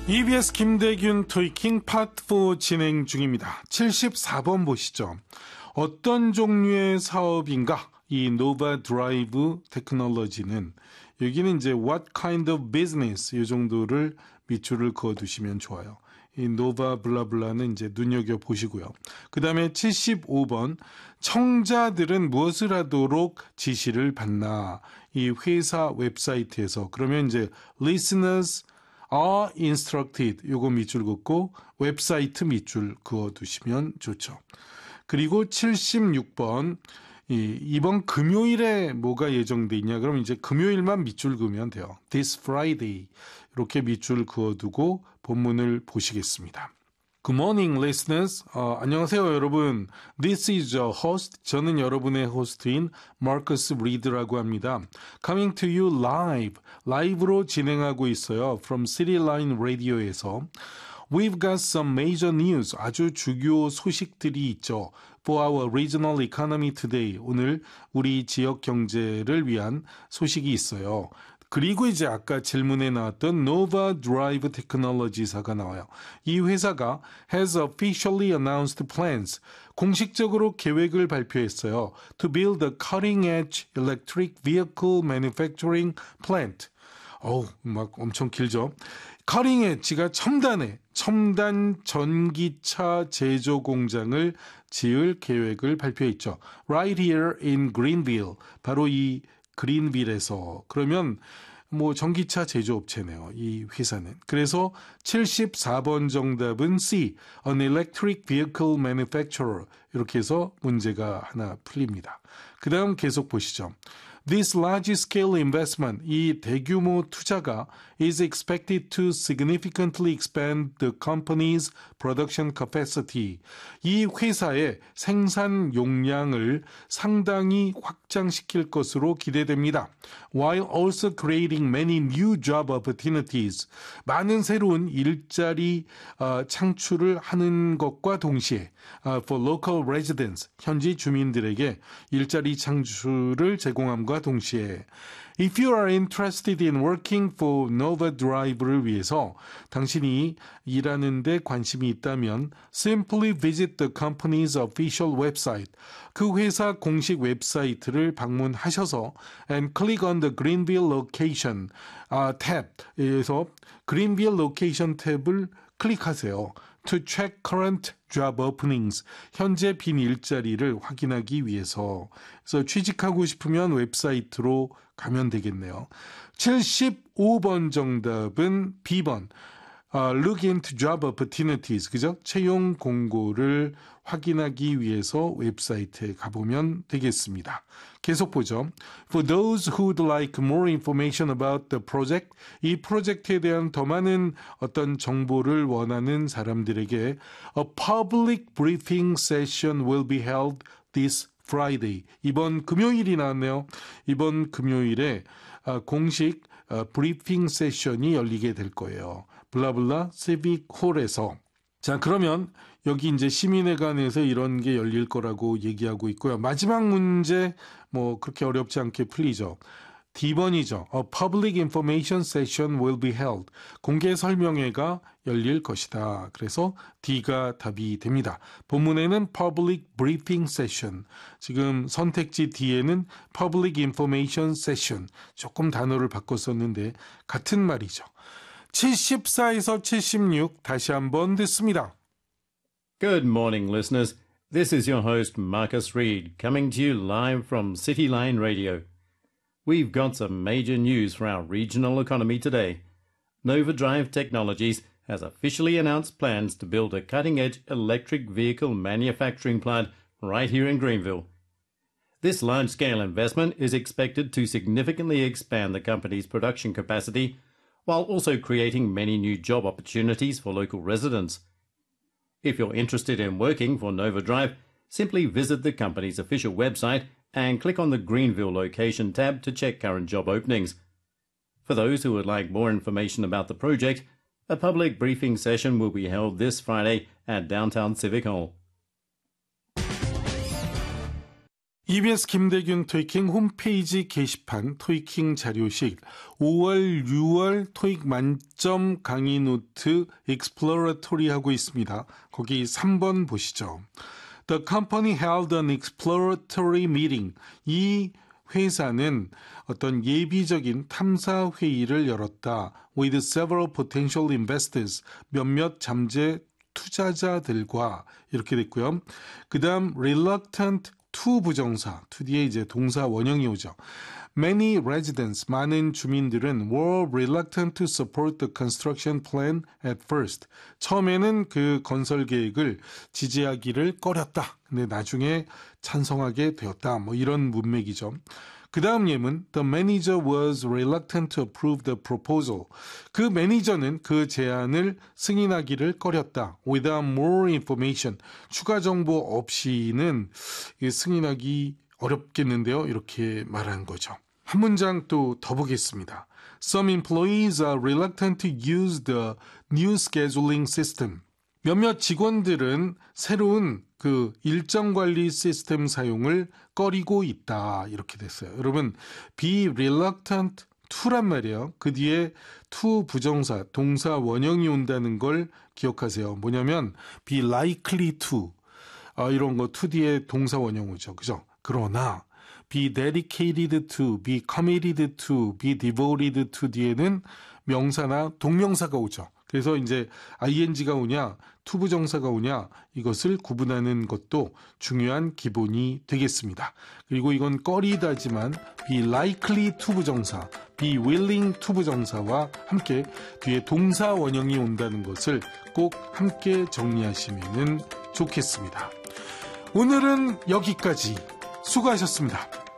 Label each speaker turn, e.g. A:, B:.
A: EBS 김대균 토익킹 파트 4 진행 중입니다. 74번 보시죠. 어떤 종류의 사업인가? 이 노바 드라이브 테크놀로지는 여기는 이제 what kind of business 이 정도를 밑줄을 그어두시면 좋아요. 이 노바 블라블라는 이제 눈여겨보시고요. 그 다음에 75번 청자들은 무엇을 하도록 지시를 받나? 이 회사 웹사이트에서 그러면 이제 listeners are instructed 요거 밑줄 긋고 웹사이트 밑줄 그어두시면 좋죠. 그리고 76번 이번 금요일에 뭐가 예정돼 있냐? 그럼 이제 금요일만 밑줄 그으면 돼요. This Friday 이렇게 밑줄 그어두고 본문을 보시겠습니다. Good morning, listeners. 안녕하세요, 여러분. This is your host. 저는 여러분의 호스트인 마커스 리드라고 합니다. Coming to you live. 라이브로 진행하고 있어요. From Cityline Radio에서. We've got some major news. 아주 주요 소식들이 있죠. For our regional economy today. 오늘 우리 지역 경제를 위한 소식이 있어요. 그리고 이제 아까 질문에 나왔던 Nova Drive Technologies가 나와요. 이 회사가 has officially announced plans. 공식적으로 계획을 발표했어요. To build a cutting-edge electric vehicle manufacturing plant. 막 엄청 길죠. cutting edge가 첨단 전기차 제조 공장을 지을 계획을 발표했죠. Right here in Greenville. 바로 이 그린빌에서. 그러면 뭐 전기차 제조업체네요. 이 회사는. 그래서 74번 정답은 C. An electric vehicle manufacturer. 이렇게 해서 문제가 하나 풀립니다. 그 다음 계속 보시죠. This large-scale investment, 이 대규모 투자가 is expected to significantly expand the company's production capacity. 이 회사의 생산 용량을 상당히 확장시킬 것으로 기대됩니다. While also creating many new job opportunities. 많은 새로운 일자리 창출을 하는 것과 동시에 for local residents, 현지 주민들에게 일자리 창출을 제공함과 동시에 If you are interested in working for Nova Drive를 위해서 당신이 일하는 데 관심이 있다면 simply visit the company's official website. 그 회사 공식 웹사이트를 방문하셔서 and click on the Greenville location 탭에서 Greenville location 탭을 클릭하세요. To check current job openings. 현재 빈 일자리를 확인하기 위해서. 그래서 취직하고 싶으면 웹사이트로 가면 되겠네요. 75번 정답은 B번. Look into job opportunities. 그죠? 채용 공고를 확인하기 위해서 웹사이트에 가보면 되겠습니다. 계속 보죠. For those who'd like more information about the project, 이 프로젝트에 대한 더 많은 어떤 정보를 원하는 사람들에게 A public briefing session will be held this Friday. 이번 금요일이 나왔네요. 이번 금요일에 공식 브리핑 세션이 열리게 될 거예요. 블라블라 시빅 홀에서. 자, 그러면 여기 이제 시민회관에서 이런 게 열릴 거라고 얘기하고 있고요. 마지막 문제 뭐 그렇게 어렵지 않게 풀리죠. D번이죠. A public information session will be held. 공개 설명회가 열릴 것이다. 그래서 D가 답이 됩니다. 본문에는 public briefing session. 지금 선택지 D에는 public information session. 조금 단어를 바꿔 썼는데 같은 말이죠. 74에서 76 다시 한번 듣습니다.
B: Good morning, listeners. This is your host, Marcus Reed, coming to you live from Cityline Radio. We've got some major news for our regional economy today. Nova Drive Technologies has officially announced plans to build a cutting-edge electric vehicle manufacturing plant right here in Greenville. This large-scale investment is expected to significantly expand the company's production capacity while also creating many new job opportunities for local residents. If you're interested in working for Nova Drive, simply visit the company's official website and click on the Greenville location tab to check current job openings. For those who would like more information about the project, a public briefing session will be held this Friday at Downtown Civic Hall.
A: EBS 김대균 토익킹 홈페이지 게시판 토익킹 자료실 5월, 6월 토익 만점 강의 노트 exploratory 하고 있습니다. 거기 3번 보시죠. The company held an exploratory meeting. 이 회사는 어떤 예비적인 탐사 회의를 열었다. With several potential investors. 몇몇 잠재 투자자들과 이렇게 됐고요. 그 다음 reluctant to 부정사, to 뒤에 이제 동사 원형이 오죠. Many residents, 많은 주민들은 were reluctant to support the construction plan at first. 처음에는 그 건설 계획을 지지하기를 꺼렸다. 근데 나중에 찬성하게 되었다. 뭐 이런 문맥이죠. 그 다음 예문, the manager was reluctant to approve the proposal. 그 매니저는 그 제안을 승인하기를 꺼렸다. Without more information. 추가 정보 없이는 승인하기 어렵겠는데요. 이렇게 말한 거죠. 한 문장 또 더 보겠습니다. Some employees are reluctant to use the new scheduling system. 몇몇 직원들은 새로운 그 일정 관리 시스템 사용을 꺼리고 있다. 이렇게 됐어요. 여러분, be reluctant to란 말이에요. 그 뒤에 to 부정사, 동사 원형이 온다는 걸 기억하세요. 뭐냐면 be likely to 이런 거 to 뒤에 동사 원형 오죠. 그죠? 그러나 be dedicated to, be committed to, be devoted to 뒤에는 명사나 동명사가 오죠. 그래서 이제 ing가 오냐, to 부정사가 오냐 이것을 구분하는 것도 중요한 기본이 되겠습니다. 그리고 이건 꺼리다지만 be likely to 부정사, be willing to 부정사와 함께 뒤에 동사 원형이 온다는 것을 꼭 함께 정리하시면 좋겠습니다. 오늘은 여기까지 수고하셨습니다.